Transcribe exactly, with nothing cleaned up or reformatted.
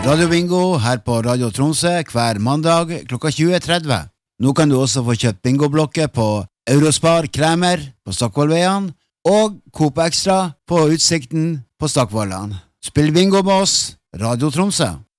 Radio Bingo her på Radio Tromsø hver mandag klokka tjue tretti. Nå kan du også få kjøpt bingoblokker på Eurospar Kremer på Stockvollveien og Coop Extra på Utsikten på Stockvollan. Spill bingo med oss, Radio Tromsø.